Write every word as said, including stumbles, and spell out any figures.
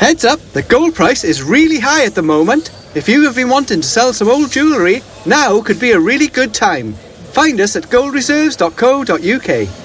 Heads up, the gold price is really high at the moment. If you have been wanting to sell some old jewellery, now could be a really good time. Find us at gold reserves dot co dot uk.